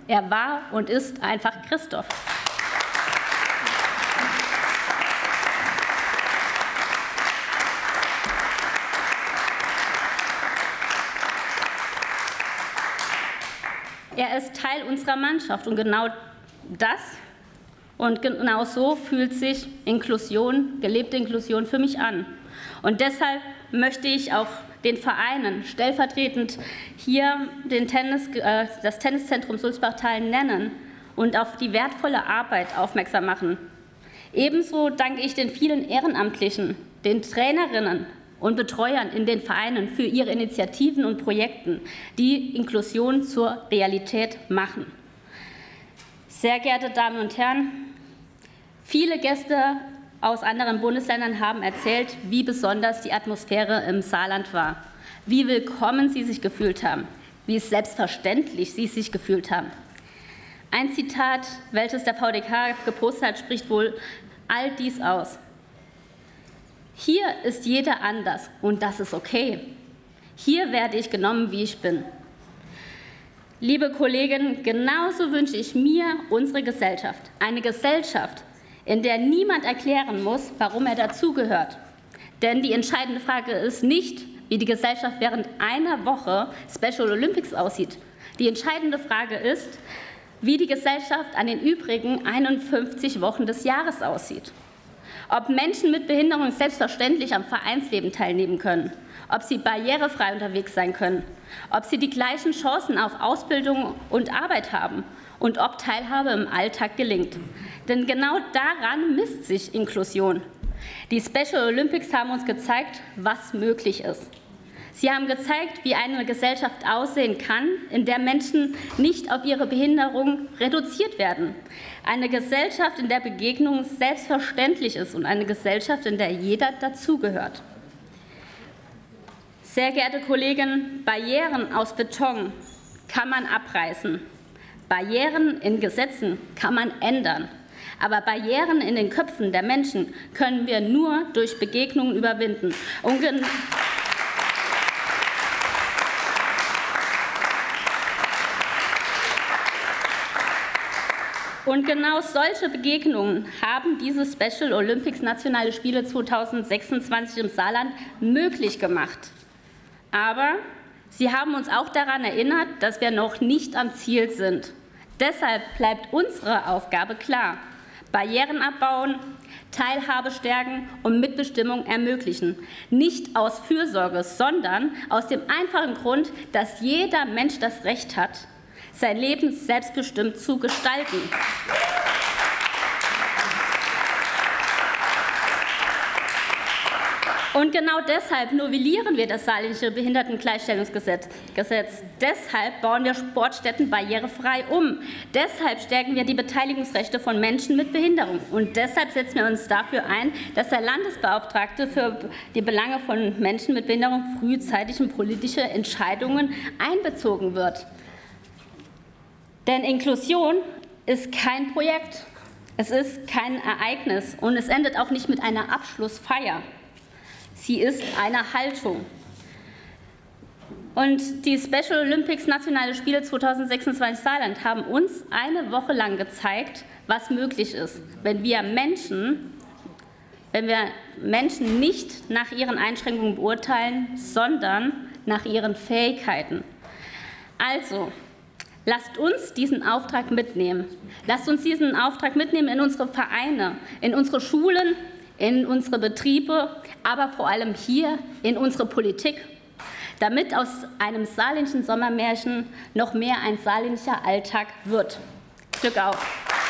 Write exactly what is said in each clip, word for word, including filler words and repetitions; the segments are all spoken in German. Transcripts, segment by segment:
Er war und ist einfach Christoph. Er ist Teil unserer Mannschaft und genau das und genau so fühlt sich Inklusion, gelebte Inklusion für mich an. Und deshalb möchte ich auch den Vereinen stellvertretend hier den Tennis, äh, das Tenniszentrum Sulzbachtal nennen und auf die wertvolle Arbeit aufmerksam machen. Ebenso danke ich den vielen Ehrenamtlichen, den Trainerinnen und Betreuern in den Vereinen für ihre Initiativen und Projekten, die Inklusion zur Realität machen. Sehr geehrte Damen und Herren, viele Gäste aus anderen Bundesländern haben erzählt, wie besonders die Atmosphäre im Saarland war, wie willkommen sie sich gefühlt haben, wie selbstverständlich sie sich gefühlt haben. Ein Zitat, welches der V D K gepostet hat, spricht wohl all dies aus. Hier ist jeder anders und das ist okay. Hier werde ich genommen, wie ich bin. Liebe Kolleginnen, genauso wünsche ich mir unsere Gesellschaft. Eine Gesellschaft, in der niemand erklären muss, warum er dazugehört. Denn die entscheidende Frage ist nicht, wie die Gesellschaft während einer Woche Special Olympics aussieht. Die entscheidende Frage ist, wie die Gesellschaft an den übrigen einundfünfzig Wochen des Jahres aussieht. Ob Menschen mit Behinderung selbstverständlich am Vereinsleben teilnehmen können, ob sie barrierefrei unterwegs sein können, ob sie die gleichen Chancen auf Ausbildung und Arbeit haben und ob Teilhabe im Alltag gelingt. Denn genau daran misst sich Inklusion. Die Special Olympics haben uns gezeigt, was möglich ist. Sie haben gezeigt, wie eine Gesellschaft aussehen kann, in der Menschen nicht auf ihre Behinderung reduziert werden. Eine Gesellschaft, in der Begegnung selbstverständlich ist und eine Gesellschaft, in der jeder dazugehört. Sehr geehrte Kolleginnen, Barrieren aus Beton kann man abreißen. Barrieren in Gesetzen kann man ändern. Aber Barrieren in den Köpfen der Menschen können wir nur durch Begegnungen überwinden. Und Und genau solche Begegnungen haben diese Special Olympics Nationale Spiele zweitausendsechsundzwanzig im Saarland möglich gemacht. Aber sie haben uns auch daran erinnert, dass wir noch nicht am Ziel sind. Deshalb bleibt unsere Aufgabe klar: Barrieren abbauen, Teilhabe stärken und Mitbestimmung ermöglichen. Nicht aus Fürsorge, sondern aus dem einfachen Grund, dass jeder Mensch das Recht hat, sein Leben selbstbestimmt zu gestalten. Und genau deshalb novellieren wir das Saarländische Behindertengleichstellungsgesetz. Deshalb bauen wir Sportstätten barrierefrei um. Deshalb stärken wir die Beteiligungsrechte von Menschen mit Behinderung. Und deshalb setzen wir uns dafür ein, dass der Landesbeauftragte für die Belange von Menschen mit Behinderung frühzeitig in politische Entscheidungen einbezogen wird. Denn Inklusion ist kein Projekt, es ist kein Ereignis und es endet auch nicht mit einer Abschlussfeier. Sie ist eine Haltung. Und die Special Olympics Nationale Spiele zweitausendsechsundzwanzig Saarland haben uns eine Woche lang gezeigt, was möglich ist, wenn wir Menschen, wenn wir Menschen nicht nach ihren Einschränkungen beurteilen, sondern nach ihren Fähigkeiten. Also, lasst uns diesen Auftrag mitnehmen. Lasst uns diesen Auftrag mitnehmen in unsere Vereine, in unsere Schulen, in unsere Betriebe, aber vor allem hier in unsere Politik, damit aus einem saarländischen Sommermärchen noch mehr ein saarländischer Alltag wird. Glück auf!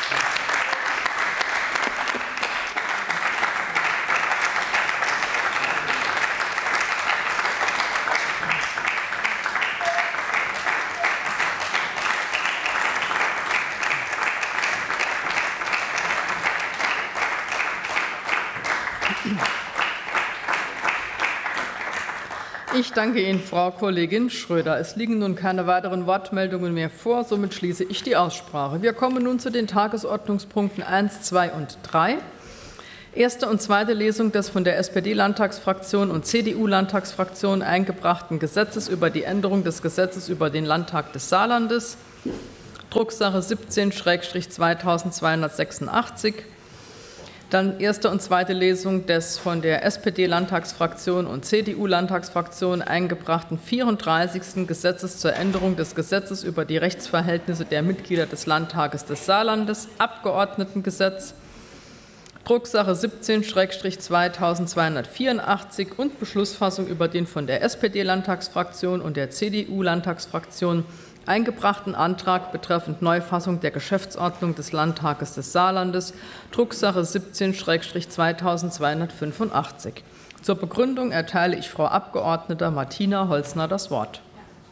Ich danke Ihnen, Frau Kollegin Schröder. Es liegen nun keine weiteren Wortmeldungen mehr vor. Somit schließe ich die Aussprache. Wir kommen nun zu den Tagesordnungspunkten eins, zwei und drei. Erste und zweite Lesung des von der S P D-Landtagsfraktion und C D U-Landtagsfraktion eingebrachten Gesetzes über die Änderung des Gesetzes über den Landtag des Saarlandes. Drucksache siebzehn zweitausendzweihundertsechsundachtzig. Dann erste und zweite Lesung des von der S P D-Landtagsfraktion und C D U-Landtagsfraktion eingebrachten vierunddreißigsten Gesetzes zur Änderung des Gesetzes über die Rechtsverhältnisse der Mitglieder des Landtages des Saarlandes, Abgeordnetengesetz, Drucksache siebzehn zweitausendzweihundertvierundachtzig und Beschlussfassung über den von der S P D-Landtagsfraktion und der C D U-Landtagsfraktion eingebrachten Antrag betreffend Neufassung der Geschäftsordnung des Landtages des Saarlandes, Drucksache siebzehn zweitausendzweihundertfünfundachtzig. Zur Begründung erteile ich Frau Abgeordnete Martina Holzner das Wort.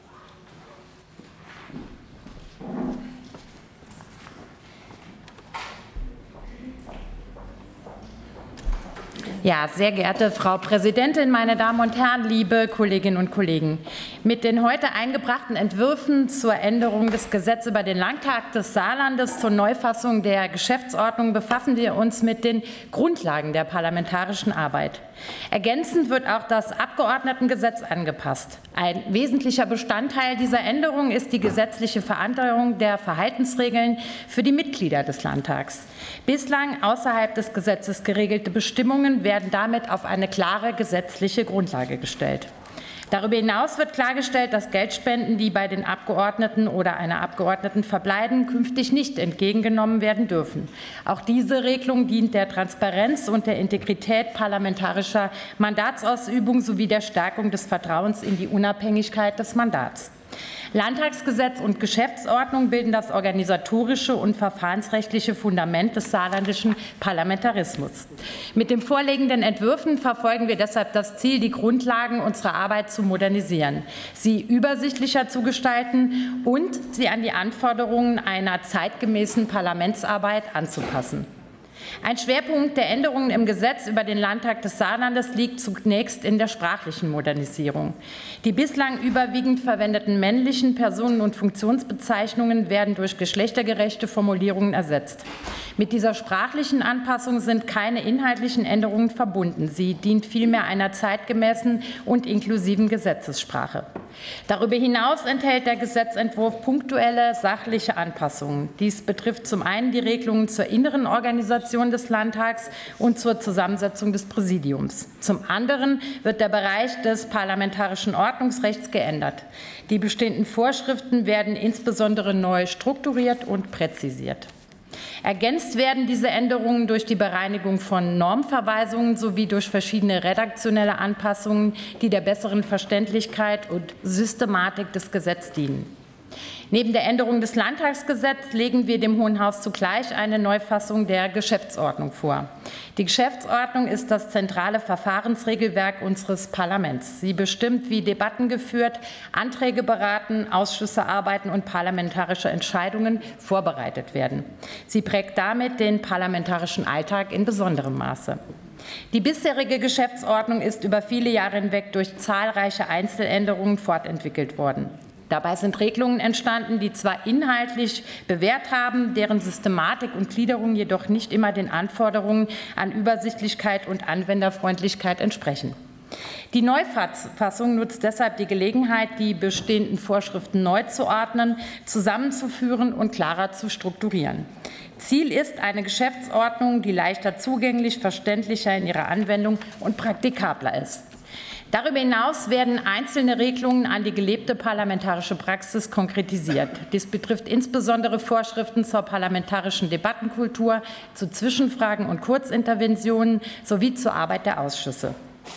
Ja, sehr geehrte Frau Präsidentin, meine Damen und Herren, liebe Kolleginnen und Kollegen! Mit den heute eingebrachten Entwürfen zur Änderung des Gesetzes über den Landtag des Saarlandes zur Neufassung der Geschäftsordnung befassen wir uns mit den Grundlagen der parlamentarischen Arbeit. Ergänzend wird auch das Abgeordnetengesetz angepasst. Ein wesentlicher Bestandteil dieser Änderung ist die gesetzliche Verankerung der Verhaltensregeln für die Mitglieder des Landtags. Bislang außerhalb des Gesetzes geregelte Bestimmungen werden damit auf eine klare gesetzliche Grundlage gestellt. Darüber hinaus wird klargestellt, dass Geldspenden, die bei den Abgeordneten oder einer Abgeordneten verbleiben, künftig nicht entgegengenommen werden dürfen. Auch diese Regelung dient der Transparenz und der Integrität parlamentarischer Mandatsausübung sowie der Stärkung des Vertrauens in die Unabhängigkeit des Mandats. Landtagsgesetz und Geschäftsordnung bilden das organisatorische und verfahrensrechtliche Fundament des saarländischen Parlamentarismus. Mit den vorliegenden Entwürfen verfolgen wir deshalb das Ziel, die Grundlagen unserer Arbeit zu modernisieren, sie übersichtlicher zu gestalten und sie an die Anforderungen einer zeitgemäßen Parlamentsarbeit anzupassen. Ein Schwerpunkt der Änderungen im Gesetz über den Landtag des Saarlandes liegt zunächst in der sprachlichen Modernisierung. Die bislang überwiegend verwendeten männlichen Personen- und Funktionsbezeichnungen werden durch geschlechtergerechte Formulierungen ersetzt. Mit dieser sprachlichen Anpassung sind keine inhaltlichen Änderungen verbunden. Sie dient vielmehr einer zeitgemäßen und inklusiven Gesetzessprache. Darüber hinaus enthält der Gesetzentwurf punktuelle sachliche Anpassungen. Dies betrifft zum einen die Regelungen zur inneren Organisation des Landtags und zur Zusammensetzung des Präsidiums. Zum anderen wird der Bereich des parlamentarischen Ordnungsrechts geändert. Die bestehenden Vorschriften werden insbesondere neu strukturiert und präzisiert. Ergänzt werden diese Änderungen durch die Bereinigung von Normverweisungen sowie durch verschiedene redaktionelle Anpassungen, die der besseren Verständlichkeit und Systematik des Gesetzes dienen. Neben der Änderung des Landtagsgesetzes legen wir dem Hohen Haus zugleich eine Neufassung der Geschäftsordnung vor. Die Geschäftsordnung ist das zentrale Verfahrensregelwerk unseres Parlaments. Sie bestimmt, wie Debatten geführt, Anträge beraten, Ausschüsse arbeiten und parlamentarische Entscheidungen vorbereitet werden. Sie prägt damit den parlamentarischen Alltag in besonderem Maße. Die bisherige Geschäftsordnung ist über viele Jahre hinweg durch zahlreiche Einzeländerungen fortentwickelt worden. Dabei sind Regelungen entstanden, die zwar inhaltlich bewährt haben, deren Systematik und Gliederung jedoch nicht immer den Anforderungen an Übersichtlichkeit und Anwenderfreundlichkeit entsprechen. Die Neufassung nutzt deshalb die Gelegenheit, die bestehenden Vorschriften neu zu ordnen, zusammenzuführen und klarer zu strukturieren. Ziel ist eine Geschäftsordnung, die leichter zugänglich, verständlicher in ihrer Anwendung und praktikabler ist. Darüber hinaus werden einzelne Regelungen an die gelebte parlamentarische Praxis konkretisiert. Dies betrifft insbesondere Vorschriften zur parlamentarischen Debattenkultur, zu Zwischenfragen und Kurzinterventionen sowie zur Arbeit der Ausschüsse.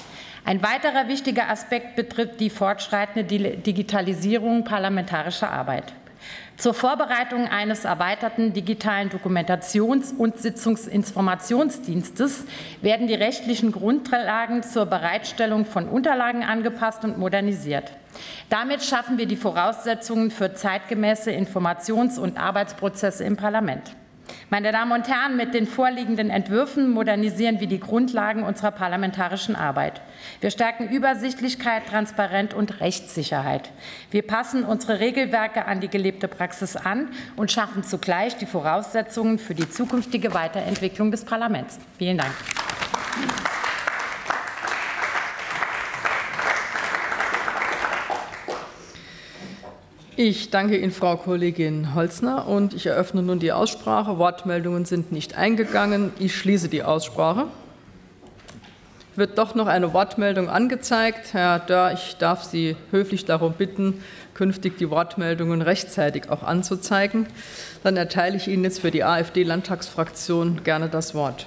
Ein weiterer wichtiger Aspekt betrifft die fortschreitende Digitalisierung parlamentarischer Arbeit. Zur Vorbereitung eines erweiterten digitalen Dokumentations- und Sitzungsinformationsdienstes werden die rechtlichen Grundlagen zur Bereitstellung von Unterlagen angepasst und modernisiert. Damit schaffen wir die Voraussetzungen für zeitgemäße Informations- und Arbeitsprozesse im Parlament. Meine Damen und Herren, mit den vorliegenden Entwürfen modernisieren wir die Grundlagen unserer parlamentarischen Arbeit. Wir stärken Übersichtlichkeit, Transparenz und Rechtssicherheit. Wir passen unsere Regelwerke an die gelebte Praxis an und schaffen zugleich die Voraussetzungen für die zukünftige Weiterentwicklung des Parlaments. Vielen Dank. Ich danke Ihnen, Frau Kollegin Holzner, und ich eröffne nun die Aussprache. Wortmeldungen sind nicht eingegangen. Ich schließe die Aussprache. Wird doch noch eine Wortmeldung angezeigt. Herr Dörr, ich darf Sie höflich darum bitten, künftig die Wortmeldungen rechtzeitig auch anzuzeigen. Dann erteile ich Ihnen jetzt für die AfD-Landtagsfraktion gerne das Wort.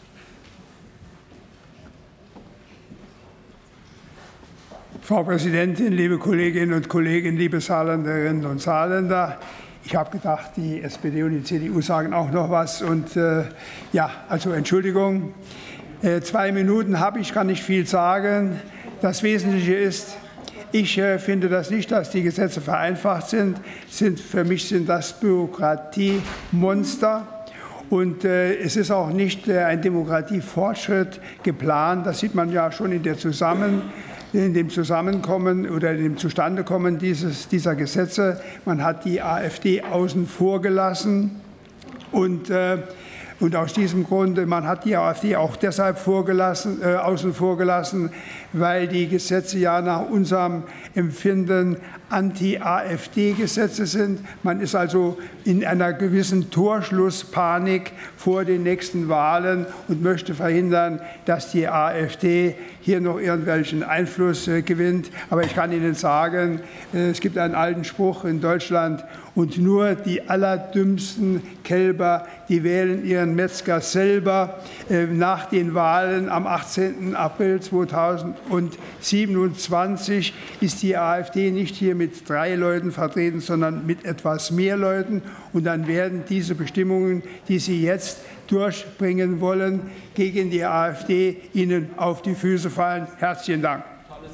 Frau Präsidentin, liebe Kolleginnen und Kollegen, liebe Saarländerinnen und Saarländer! Ich habe gedacht, die S P D und die C D U sagen auch noch was. Und äh, ja, also Entschuldigung. Äh, zwei Minuten habe ich, kann nicht viel sagen. Das Wesentliche ist, ich äh, finde das nicht, dass die Gesetze vereinfacht sind. sind für mich sind das Bürokratiemonster. Und äh, es ist auch nicht äh, ein Demokratiefortschritt geplant. Das sieht man ja schon in, der Zusammen, in dem Zusammenkommen oder in dem Zustandekommen dieses, dieser Gesetze. Man hat die AfD außen vor gelassen. Und äh, Und aus diesem Grund, man hat die AfD auch deshalb vorgelassen, äh, außen vor gelassen, weil die Gesetze ja nach unserem Empfinden Anti-AfD-Gesetze sind. Man ist also in einer gewissen Torschlusspanik vor den nächsten Wahlen und möchte verhindern, dass die AfD hier noch irgendwelchen Einfluss äh, gewinnt. Aber ich kann Ihnen sagen, äh, es gibt einen alten Spruch in Deutschland: Und nur die allerdümmsten Kälber, die wählen ihren Metzger selber. Äh, nach den Wahlen am achtzehnten April zweitausendsiebenundzwanzig ist die AfD nicht hier mit drei Leuten vertreten, sondern mit etwas mehr Leuten. Und dann werden diese Bestimmungen, die Sie jetzt durchbringen wollen, gegen die AfD Ihnen auf die Füße fallen. Herzlichen Dank.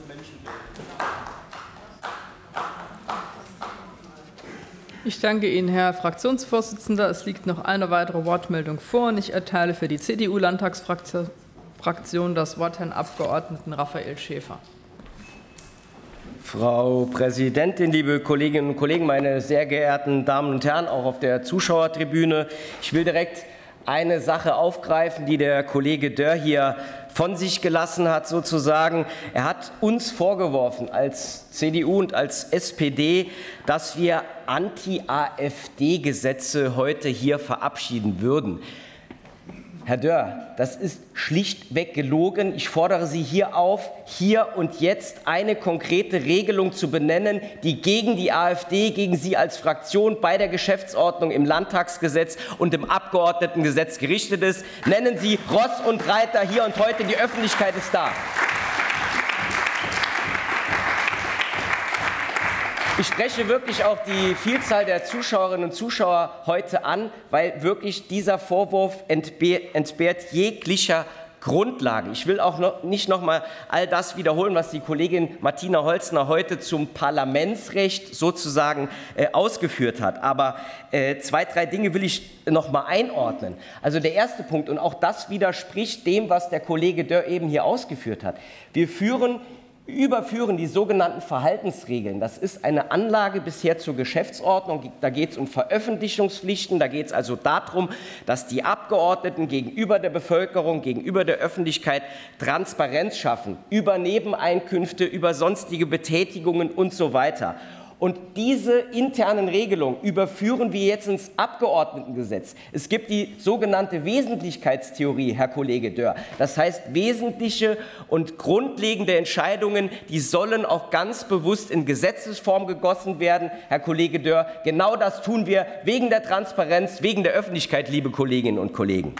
Ich danke Ihnen, Herr Fraktionsvorsitzender. Es liegt noch eine weitere Wortmeldung vor, und ich erteile für die C D U-Landtagsfraktion das Wort Herrn Abgeordneten Raphael Schäfer. Frau Präsidentin, liebe Kolleginnen und Kollegen, meine sehr geehrten Damen und Herren, auch auf der Zuschauertribüne! Ich will direkt eine Sache aufgreifen, die der Kollege Dörr hier von sich gelassen hat, sozusagen. Er hat uns vorgeworfen als C D U und als S P D, dass wir Anti-AfD-Gesetze heute hier verabschieden würden. Herr Dörr, das ist schlichtweg gelogen. Ich fordere Sie hier auf, hier und jetzt eine konkrete Regelung zu benennen, die gegen die AfD, gegen Sie als Fraktion bei der Geschäftsordnung, im Landtagsgesetz und im Abgeordnetengesetz gerichtet ist. Nennen Sie Ross und Reiter hier und heute. Die Öffentlichkeit ist da. Ich spreche wirklich auch die Vielzahl der Zuschauerinnen und Zuschauer heute an, weil wirklich dieser Vorwurf entbehrt jeglicher Grundlage. Ich will auch noch nicht noch mal all das wiederholen, was die Kollegin Martina Holzner heute zum Parlamentsrecht sozusagen äh, ausgeführt hat. Aber äh, zwei, drei Dinge will ich noch mal einordnen. Also der erste Punkt, und auch das widerspricht dem, was der Kollege Dörr eben hier ausgeführt hat. Wir führen überführen die sogenannten Verhaltensregeln. Das ist eine Anlage bisher zur Geschäftsordnung. Da geht es um Veröffentlichungspflichten. Da geht es also darum, dass die Abgeordneten gegenüber der Bevölkerung, gegenüber der Öffentlichkeit Transparenz schaffen über Nebeneinkünfte, über sonstige Betätigungen und so weiter. Und diese internen Regelungen überführen wir jetzt ins Abgeordnetengesetz. Es gibt die sogenannte Wesentlichkeitstheorie, Herr Kollege Dörr. Das heißt, wesentliche und grundlegende Entscheidungen, die sollen auch ganz bewusst in Gesetzesform gegossen werden. Herr Kollege Dörr, genau das tun wir wegen der Transparenz, wegen der Öffentlichkeit, liebe Kolleginnen und Kollegen.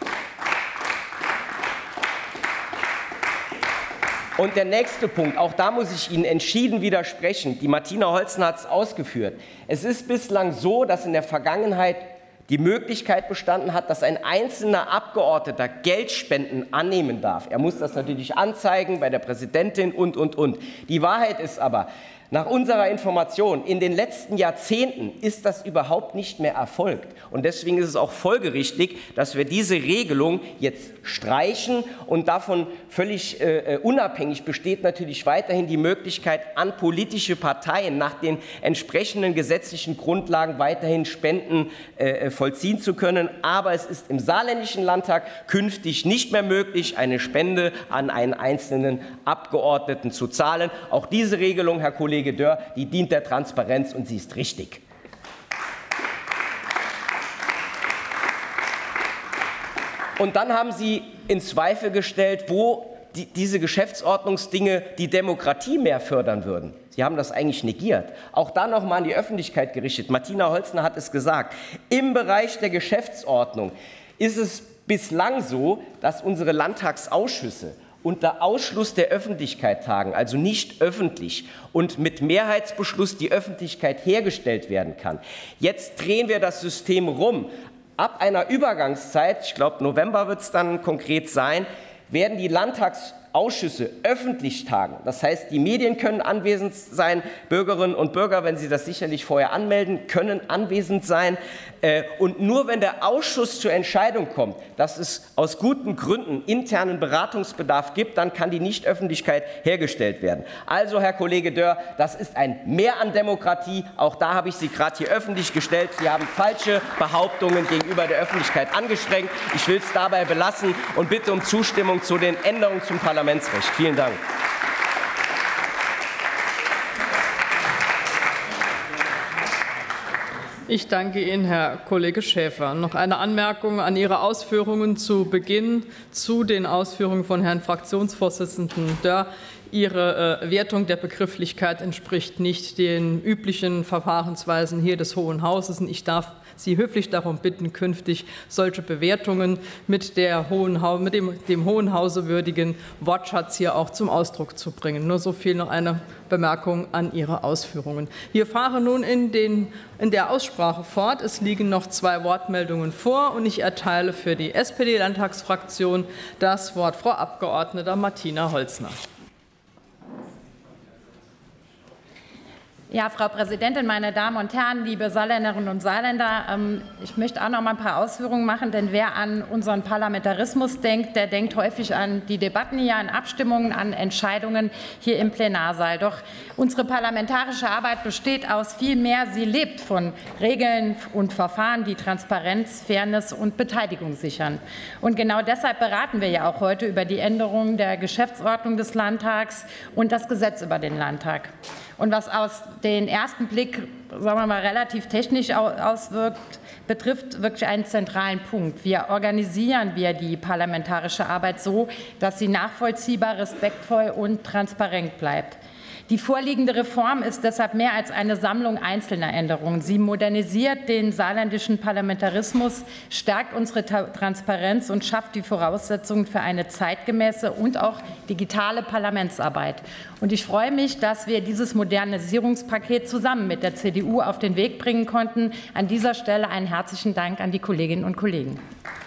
Und der nächste Punkt, auch da muss ich Ihnen entschieden widersprechen. Die Martina Holzner hat es ausgeführt. Es ist bislang so, dass in der Vergangenheit die Möglichkeit bestanden hat, dass ein einzelner Abgeordneter Geldspenden annehmen darf. Er muss das natürlich anzeigen bei der Präsidentin und, und, und. Die Wahrheit ist aber, nach unserer Information, in den letzten Jahrzehnten ist das überhaupt nicht mehr erfolgt. Und deswegen ist es auch folgerichtig, dass wir diese Regelung jetzt streichen. Und davon völlig äh, unabhängig besteht natürlich weiterhin die Möglichkeit, an politische Parteien nach den entsprechenden gesetzlichen Grundlagen weiterhin Spenden äh, vollziehen zu können. Aber es ist im Saarländischen Landtag künftig nicht mehr möglich, eine Spende an einen einzelnen Abgeordneten zu zahlen. Auch diese Regelung, Herr Kollege Kollege Dörr, die dient der Transparenz und sie ist richtig. Und dann haben Sie in Zweifel gestellt, wo die, diese Geschäftsordnungsdinge die Demokratie mehr fördern würden. Sie haben das eigentlich negiert. Auch da noch mal an die Öffentlichkeit gerichtet. Martina Holzner hat es gesagt. Im Bereich der Geschäftsordnung ist es bislang so, dass unsere Landtagsausschüsse unter Ausschluss der Öffentlichkeit tagen, also nicht öffentlich und mit Mehrheitsbeschluss die Öffentlichkeit hergestellt werden kann. Jetzt drehen wir das System rum. Ab einer Übergangszeit, ich glaube November wird es dann konkret sein, werden die Landtagsausschüsse öffentlich tagen. Das heißt, die Medien können anwesend sein, Bürgerinnen und Bürger, wenn sie das sicherlich vorher anmelden, können anwesend sein. Und nur wenn der Ausschuss zur Entscheidung kommt, dass es aus guten Gründen internen Beratungsbedarf gibt, dann kann die Nichtöffentlichkeit hergestellt werden. Also, Herr Kollege Dörr, das ist ein Mehr an Demokratie. Auch da habe ich Sie gerade hier öffentlich gestellt. Sie haben falsche Behauptungen gegenüber der Öffentlichkeit angestrengt. Ich will es dabei belassen und bitte um Zustimmung zu den Änderungen zum Parlamentsrecht. Vielen Dank. Ich danke Ihnen, Herr Kollege Schäfer. Noch eine Anmerkung an Ihre Ausführungen zu Beginn zu den Ausführungen von Herrn Fraktionsvorsitzenden Dörr. Ihre äh, Wertung der Begrifflichkeit entspricht nicht den üblichen Verfahrensweisen hier des Hohen Hauses. Und ich darf Sie höflich darum bitten, künftig solche Bewertungen mit, der Hohen ha mit dem, dem Hohen Hause würdigen Wortschatz hier auch zum Ausdruck zu bringen. Nur so viel noch eine Bemerkung an Ihre Ausführungen. Wir fahren nun in, den, in der Aussprache fort. Es liegen noch zwei Wortmeldungen vor, und ich erteile für die S P D-Landtagsfraktion das Wort Frau Abgeordnete Martina Holzner. Ja, Frau Präsidentin, meine Damen und Herren, liebe Saarländerinnen und Saarländer, ich möchte auch noch mal ein paar Ausführungen machen, denn wer an unseren Parlamentarismus denkt, der denkt häufig an die Debatten hier, an Abstimmungen, an Entscheidungen hier im Plenarsaal. Doch unsere parlamentarische Arbeit besteht aus viel mehr. Sie lebt von Regeln und Verfahren, die Transparenz, Fairness und Beteiligung sichern. Und genau deshalb beraten wir ja auch heute über die Änderung der Geschäftsordnung des Landtags und das Gesetz über den Landtag. Und was aus den ersten Blick, sagen wir mal, relativ technisch auswirkt, betrifft wirklich einen zentralen Punkt. Wir organisieren wir die parlamentarische Arbeit so, dass sie nachvollziehbar, respektvoll und transparent bleibt. Die vorliegende Reform ist deshalb mehr als eine Sammlung einzelner Änderungen. Sie modernisiert den saarländischen Parlamentarismus, stärkt unsere Transparenz und schafft die Voraussetzungen für eine zeitgemäße und auch digitale Parlamentsarbeit. Und ich freue mich, dass wir dieses Modernisierungspaket zusammen mit der C D U auf den Weg bringen konnten. An dieser Stelle einen herzlichen Dank an die Kolleginnen und Kollegen.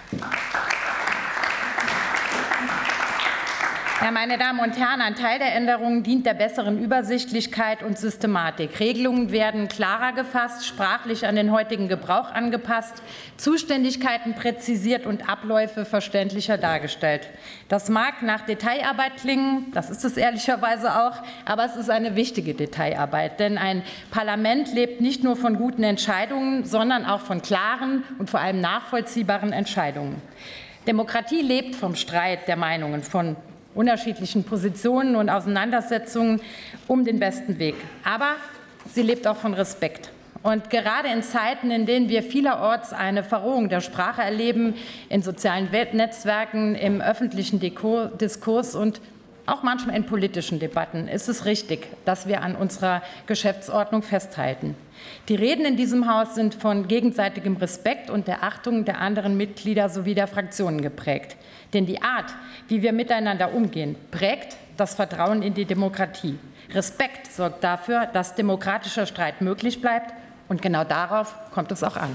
Ja, meine Damen und Herren, ein Teil der Änderungen dient der besseren Übersichtlichkeit und Systematik. Regelungen werden klarer gefasst, sprachlich an den heutigen Gebrauch angepasst, Zuständigkeiten präzisiert und Abläufe verständlicher dargestellt. Das mag nach Detailarbeit klingen, das ist es ehrlicherweise auch, aber es ist eine wichtige Detailarbeit. Denn ein Parlament lebt nicht nur von guten Entscheidungen, sondern auch von klaren und vor allem nachvollziehbaren Entscheidungen. Demokratie lebt vom Streit der Meinungen, von unterschiedlichen Positionen und Auseinandersetzungen um den besten Weg. Aber sie lebt auch von Respekt. Und gerade in Zeiten, in denen wir vielerorts eine Verrohung der Sprache erleben, in sozialen Netzwerken, im öffentlichen Diskurs und auch manchmal in politischen Debatten, ist es richtig, dass wir an unserer Geschäftsordnung festhalten. Die Reden in diesem Haus sind von gegenseitigem Respekt und der Achtung der anderen Mitglieder sowie der Fraktionen geprägt. Denn die Art, wie wir miteinander umgehen, prägt das Vertrauen in die Demokratie. Respekt sorgt dafür, dass demokratischer Streit möglich bleibt, und genau darauf kommt es auch an.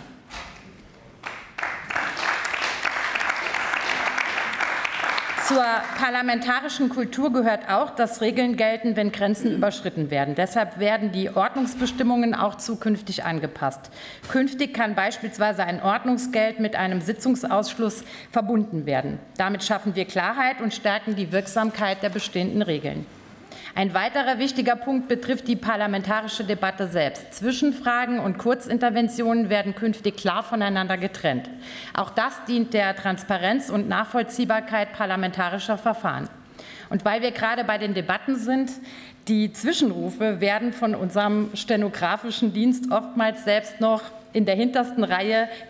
Zur parlamentarischen Kultur gehört auch, dass Regeln gelten, wenn Grenzen überschritten werden. Deshalb werden die Ordnungsbestimmungen auch zukünftig angepasst. Künftig kann beispielsweise ein Ordnungsgeld mit einem Sitzungsausschluss verbunden werden. Damit schaffen wir Klarheit und stärken die Wirksamkeit der bestehenden Regeln. Ein weiterer wichtiger Punkt betrifft die parlamentarische Debatte selbst. Zwischenfragen und Kurzinterventionen werden künftig klar voneinander getrennt. Auch das dient der Transparenz und Nachvollziehbarkeit parlamentarischer Verfahren. Und weil wir gerade bei den Debatten sind, die Zwischenrufe werden von unserem stenografischen Dienst oftmals selbst noch in der hintersten Reihe